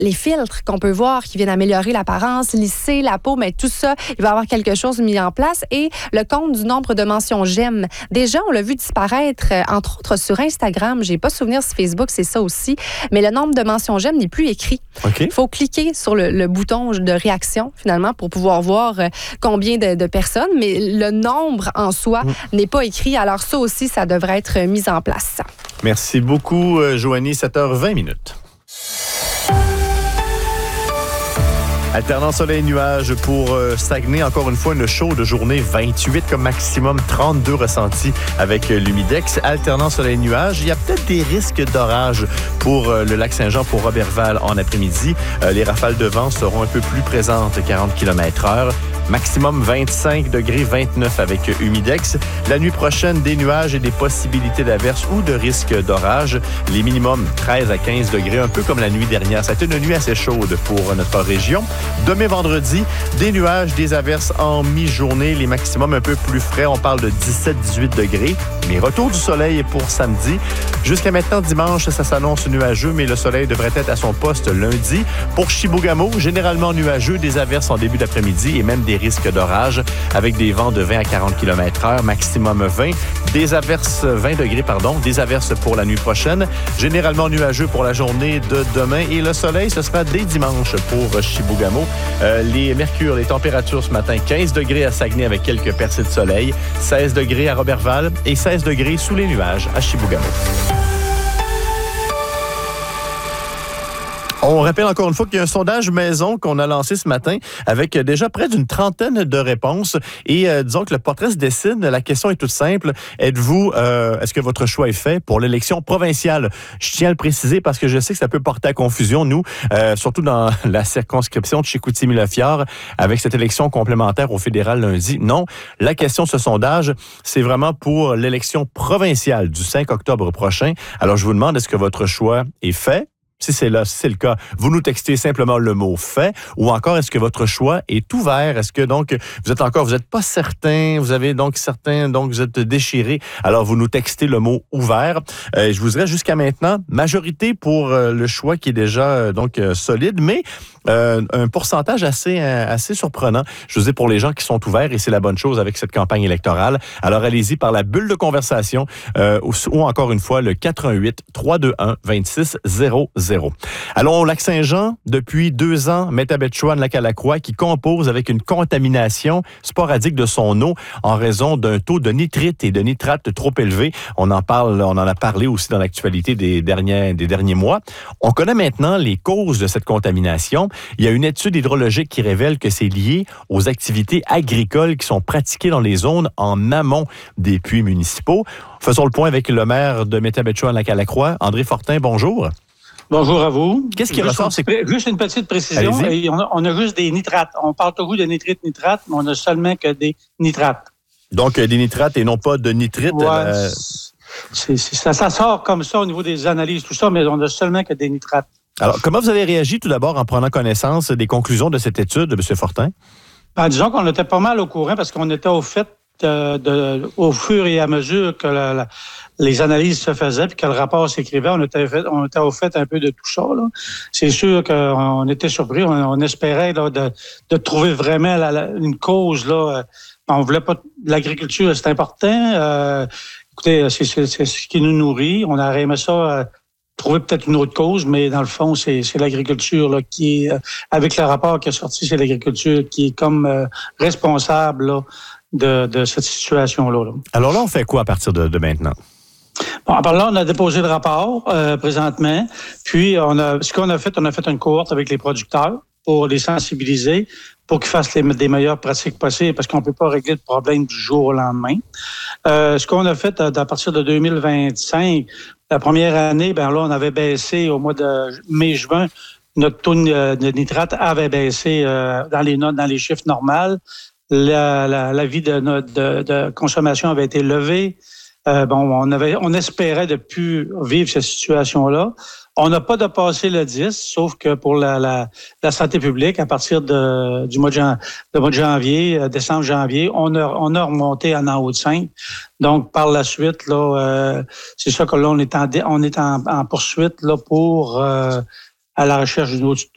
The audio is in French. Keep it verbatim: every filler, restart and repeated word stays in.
les filtres qu'on peut voir qui viennent améliorer l'apparence, lisser la peau, mais tout ça, il va y avoir quelque chose mis en place. Et le compte du nombre de mentions j'aime. Déjà, on l'a vu disparaître, euh, entre autres sur Instagram. J'ai pas souvenir si Facebook, c'est ça aussi. Mais le nombre de mentions j'aime n'est plus écrit. Okay. Il faut cliquer sur le, le bouton de réaction, finalement, pour pouvoir voir euh, combien de, de personnes. Mais le nombre en soi mmh. n'est pas écrit. Alors ça aussi, ça devrait être mis en place. Merci beaucoup, euh, Joanie. sept heures vingt minutes. Alternant soleil-nuage pour euh, Saguenay. Encore une fois, une chaude journée, vingt-huit comme maximum, trente-deux ressentis avec euh, l'humidex. Alternant soleil-nuage, il y a peut-être des risques d'orage pour euh, le lac Saint-Jean, pour Roberval en après-midi. Euh, les rafales de vent seront un peu plus présentes, quarante kilomètres heure. Maximum vingt-cinq degrés, vingt-neuf avec humidex. La nuit prochaine, des nuages et des possibilités d'averses ou de risques d'orage. Les minimums treize à quinze degrés, un peu comme la nuit dernière. Ça a été une nuit assez chaude pour notre région. Demain vendredi, des nuages, des averses en mi-journée. Les maximums un peu plus frais. On parle de dix-sept à dix-huit degrés. Mais retour du soleil pour samedi. Jusqu'à maintenant, dimanche, ça s'annonce nuageux, mais le soleil devrait être à son poste lundi. Pour Chibougamau, généralement nuageux, des averses en début d'après-midi et même des risques d'orage avec des vents de vingt à quarante kilomètres heure, maximum vingt. Des averses, vingt degrés, pardon, des averses pour la nuit prochaine. Généralement nuageux pour la journée de demain. Et le soleil, ce sera dès dimanche pour Chibougamau. Euh, les mercures, les températures ce matin, quinze degrés à Saguenay avec quelques percées de soleil, seize degrés à Roberval et seize degrés sous les nuages à Chibougamau. On rappelle encore une fois qu'il y a un sondage maison qu'on a lancé ce matin avec déjà près d'une trentaine de réponses. Et euh, disons que le portrait se dessine. La question est toute simple. Êtes-vous, euh, est-ce que votre choix est fait pour l'élection provinciale? Je tiens à le préciser parce que je sais que ça peut porter à confusion, nous, euh, surtout dans la circonscription de Chicoutimi-Le-Fjord, avec cette élection complémentaire au fédéral lundi. Non, la question de ce sondage, c'est vraiment pour l'élection provinciale du cinq octobre prochain. Alors, je vous demande, est-ce que votre choix est fait? Si c'est là, si c'est le cas, vous nous textez simplement le mot « fait » ou encore est-ce que votre choix est ouvert? Est-ce que donc vous êtes encore, vous n'êtes pas certain, vous avez donc certains, donc vous êtes déchiré, alors vous nous textez le mot « ouvert ». Euh, je vous dirais jusqu'à maintenant, majorité pour euh, le choix qui est déjà euh, donc euh, solide, mais euh, un pourcentage assez, euh, assez surprenant. Je vous dis pour les gens qui sont ouverts et c'est la bonne chose avec cette campagne électorale. Alors allez-y par la bulle de conversation euh, ou, ou encore une fois le quatre un huit, trois deux un, deux six zéro zéro. Allons au lac Saint-Jean. Depuis deux ans, Métabetchouan-Lac-à-la-Croix qui compose avec une contamination sporadique de son eau en raison d'un taux de nitrite et de nitrate trop élevé. On en parle, on en a parlé aussi dans l'actualité des derniers, des derniers mois. On connaît maintenant les causes de cette contamination. Il y a une étude hydrologique qui révèle que c'est lié aux activités agricoles qui sont pratiquées dans les zones en amont des puits municipaux. Faisons le point avec le maire de Métabetchouan-Lac-à-la-Croix, André Fortin. Bonjour. Bonjour à vous. Qu'est-ce qui juste ressort? C'est... Juste une petite précision. Et on, a, on a juste des nitrates. On parle toujours de nitrite, nitrate, mais on a seulement que des nitrates. Donc, des nitrates et non pas de nitrite. Ouais, euh... c'est, c'est, ça, ça sort comme ça au niveau des analyses, tout ça, mais on a seulement que des nitrates. Alors, comment vous avez réagi tout d'abord en prenant connaissance des conclusions de cette étude, M. Fortin? Ben, disons qu'on était pas mal au courant parce qu'on était au fait de, de, au fur et à mesure que la, la, les analyses se faisaient puis que le rapport s'écrivait, on était, fait, on était au fait un peu de tout ça. Là. C'est sûr qu'on était surpris, on, on espérait là, de, de trouver vraiment la, la, une cause. Là. On voulait pas... L'agriculture, c'est important. Euh, écoutez, c'est, c'est, c'est ce qui nous nourrit. On aurait aimé ça... Euh, trouver peut-être une autre cause, mais dans le fond, c'est, c'est l'agriculture là, qui est, avec le rapport qui est sorti, c'est l'agriculture qui est comme euh, responsable là, de, de cette situation-là. Là. Alors là, on fait quoi à partir de, de maintenant? Bon, à part là, on a déposé le rapport euh, présentement. Puis, on a, ce qu'on a fait, on a fait une cohorte avec les producteurs pour les sensibiliser, pour qu'ils fassent les, des meilleures pratiques possibles, parce qu'on ne peut pas régler le problème du jour au lendemain. Euh, ce qu'on a fait à, à partir de deux mille vingt-cinq, la première année, ben là, on avait baissé au mois de mai-juin, notre taux de nitrate avait baissé euh, dans les notes, dans les chiffres normaux. La, la, la vie de notre de, de consommation avait été levée. Euh, bon, on avait, on espérait de plus vivre cette situation-là. On n'a pas dépassé le dix, sauf que pour la, la, la santé publique, à partir de, du mois de, jan, de mois de janvier, décembre, janvier, on a, on a remonté en en haut de cinq. Donc, par la suite, là, euh, c'est ça que là, on est en, on est en, en poursuite là, pour euh, à la recherche d'une autre,